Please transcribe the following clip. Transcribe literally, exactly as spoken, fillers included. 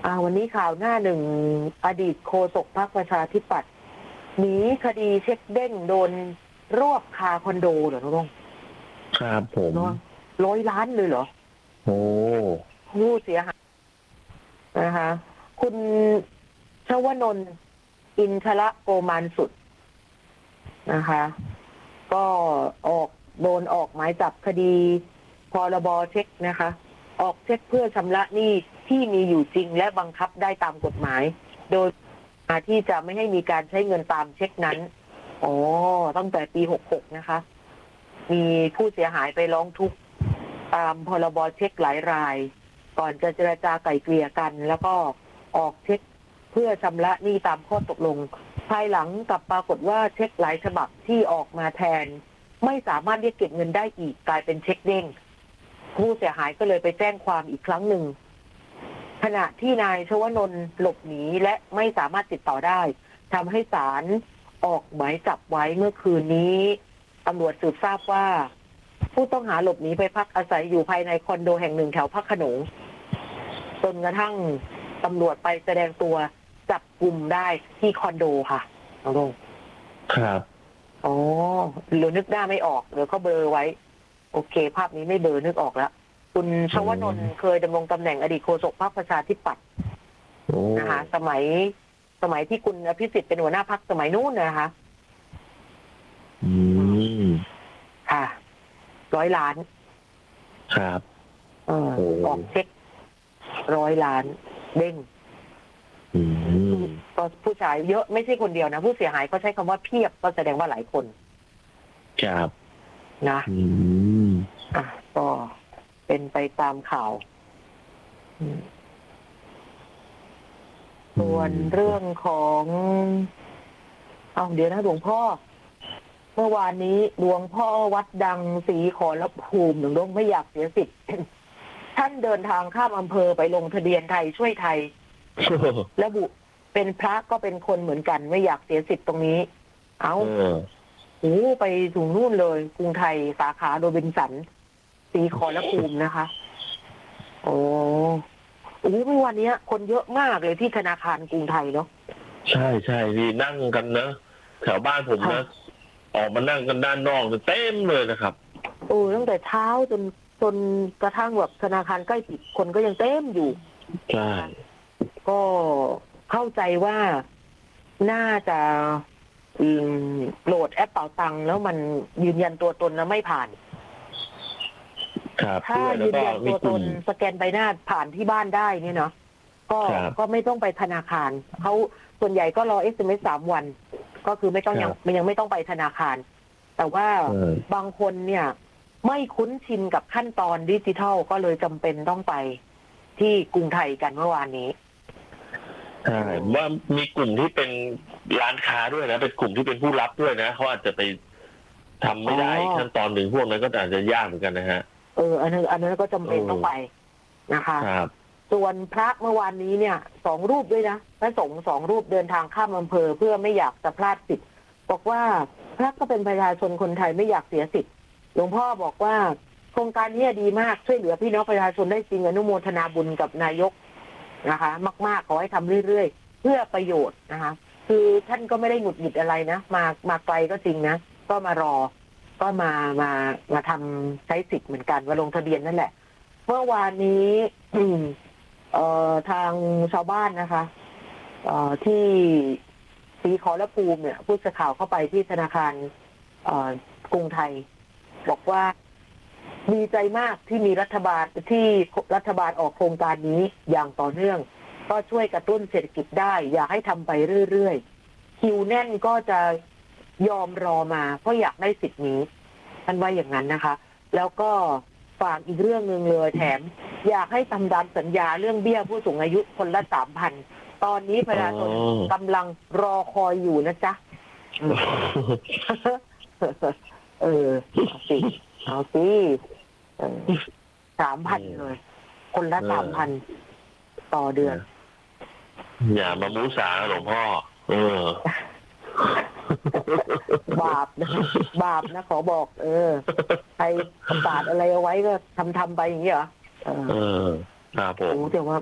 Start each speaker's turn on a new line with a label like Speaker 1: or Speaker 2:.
Speaker 1: อ่าวันนี้ข่าวหน้าหนึ่งอดีตโฆษกพรรคประชาธิปัตย์หนีคดีเช็คเด้งโดนรวบคาคอนโดเหรอน้อง
Speaker 2: ครับผม
Speaker 1: ร้อยล้านเลยเหรอ
Speaker 2: โอ้
Speaker 1: ผู้เสียหายนะคะคุณชวนนท์อินทระโกมานสุดนะคะก็ออกโดนออกหมายจับคดีพรบเช็คนะคะออกเช็คเพื่อชำระหนี้ที่มีอยู่จริงและบังคับได้ตามกฎหมายโดยที่จะไม่ให้มีการใช้เงินตามเช็คนั้นอ๋อตั้งแต่ปีหกหกนะคะมีผู้เสียหายไปร้องทุกข์ตามพรบเช็คหลายรายก่อนจะเจรจาไกล่เกลี่ยกันแล้วก็ออกเช็คเพื่อชำระหนี้ตามข้อตกลงภายหลังกลับปรากฏว่าเช็คหลายฉบับที่ออกมาแทนไม่สามารถเรียกเก็บเงินได้อีกกลายเป็นเช็คเด้งผู้เสียหายก็เลยไปแจ้งความอีกครั้งหนึ่งขณะที่นายชวนนท์หลบหนีและไม่สามารถติดต่อได้ทำให้ศาลออกหมายจับไว้เมื่อคืนนี้ตำรวจสืบทราบว่าผู้ต้องหาหลบหนีไปพักอาศัยอยู่ภายในคอนโดแห่งหนึ่งแถวพระโขนงจนกระทั่งตำรวจไปแสดงตัวจับกลุ่มได้ที่คอนโดค่ะน้อง
Speaker 2: ครับ
Speaker 1: อ๋อหรือนึกหน้าไม่ออกเดี๋ยวเขาเบลอไว้โอเคภาพนี้ไม่เบลอนึกออกแล้วคุณชวนนท์เคยดำรงตำแหน่งอดีตโฆษกพรรคประชาธิปัตย์นะคะสมัยสมัยที่คุณอภิสิทธิ์เป็นหัวหน้าพรรคสมัยนู้นนะคะ
Speaker 2: อืม
Speaker 1: ค่ะร้อยล้าน
Speaker 2: ครับ
Speaker 1: เออออกเช็คร้อยล้านเด้งก็ผู้ชายเยอะไม่ใช่คนเดียวนะผู้เสียหายก็ใช้คำว่าเพียบก็แสดงว่าหลายคน
Speaker 2: ครับ
Speaker 1: นะอ่ะก็เป็นไปตามข่าวส่วนเรื่องของเอาเดี๋ยวนะหลวงพ่อเมื่อวานนี้หลวงพ่อวัดดังศรีขอรภูมิหลวงพ่อไม่อยากเสียสิทธิ์ท่านเดินทางข้ามอำเภอไปลงทะเบียนไทยช่วยไทยระบุเป็นพระก็เป็นคนเหมือนกันไม่อยากเสียสิทธิ์ตรงนี้เอาโอ้ไปถึงนู่นเลยกรุงไทยสาขาโรบินสันศรีขอรภูมินะคะโอ้โอ้เมื่อวันนี้คนเยอะมากเลยที่ธนาคารกรุงไทยเนาะ
Speaker 2: ใช่ใช่นี่นั่งกันนะแถวบ้านผมนะออกมานั่งกันด้านนอกเต็มเลยนะครับ
Speaker 1: โอ้ตั้งแต่เช้าจนจนกระทั่งแบบธนาคารใกล้ปิดคนก็ยังเต็มอยู่
Speaker 2: ใช่
Speaker 1: ก็เข้าใจว่าน่าจะโหลดแอปเป๋าตังค์แล้วมันยืนยันตัวตนแล้วไม่ผ่านถ้ายืนยันตัวตนสแกนใบหน้าผ่านที่บ้านได้เนี่ยเนาะก็ก็ไม่ต้องไปธนาคารเขาส่วนใหญ่ก็รอ เอส เอ็ม เอส สามวันก็คือไม่ต้องยังยังไม่ต้องไปธนาคารแต่ว่าบางคนเนี่ยไม่คุ้นชินกับขั้นตอนดิจิทัลก็เลยจำเป็นต้องไปที่กรุงไทยกันเมื่อวานนี้
Speaker 2: ใช่ว่ามีกลุ่มที่เป็นร้านค้าด้วยนะเป็นกลุ่มที่เป็นผู้รับด้วยนะเขาอาจจะไปทำไม่ได้ขั้นตอนหนึ่งพวกนั้นก็อาจจะยากเหมือนกันนะฮะ
Speaker 1: เอออันนั้นอันนั้นก็จำเป็นต้องไปนะคะ
Speaker 2: ครับ
Speaker 1: ส่วนพระเมื่อวานนี้เนี่ยสองรูปด้วยนะพระสงฆ์สองรูปเดินทางข้ามอำเภอเพื่อไม่อยากจะพลาดสิทธิ์บอกว่าพระก็เป็นประชาชนคนไทยไม่อยากเสียสิทธิ์หลวงพ่อบอกว่าโครงการนี้ดีมากช่วยเหลือพี่น้องประชาชนได้จริงอนุโมทนาบุญกับนายกนะคะมากๆขอให้ทำเรื่อยๆเพื่อประโยชน์นะคะคือท่านก็ไม่ได้หงุดหงิดอะไรนะมามาไกลก็จริงนะก็มารอก็มามามาทำใช้สิทธิ์เหมือนกันมาลงทะเบียนนั่นแหละเมื่อวานนี้เอ่อทางชาวบ้านนะคะเอ่อที่ศรีขอรภูมิเนี่ยผู้สื่อข่าวเข้าไปที่ธนาคารเอ่อกรุงไทยบอกว่าดีใจมากที่มีรัฐบาลที่รัฐบาลออกโครงการนี้อย่างต่อเนื่องก็ช่วยกระตุ้นเศรษฐกิจได้อยากให้ทำไปเรื่อยๆคิวแน่นก็จะยอมรอมาเพราะอยากได้สิทธิ์นี้ท่านว่าอย่างนั้นนะคะแล้วก็ฝากอีกเรื่องนึงเลยแถมอยากให้ทำตามสัญญาเรื่องเบี้ยผู้สูงอายุคนละสามพันตอนนี้ประชาชนกำลังรอคอยอยู่นะจ๊ะเออเอาสิเอาสิสามพันเลยคนละสามพันต่อเดือน
Speaker 2: อย่ามามูสาหลวงพ่อเอ
Speaker 1: อบาปนะบาปนะขอบอกเออใครประกาศอะไรเอาไว้ก็ทำทำไปอย่างนี้เหรอ
Speaker 2: เออครับผม
Speaker 1: แต่ว่า